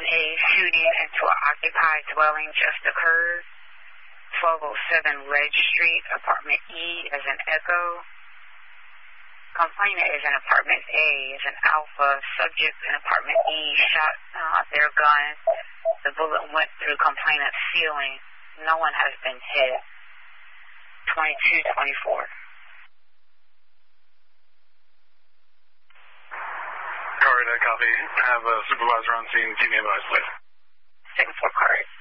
a shooting into an occupied dwelling just occurred. 1207 Ledge Street, apartment E as an Echo. Complainant is in apartment A as an Alpha. Subject in apartment E shot their gun. The bullet went through complainant's ceiling. No one has been hit. 2224. Alright, copy. Have a supervisor on scene. Keep me advised, please. 6-4 card.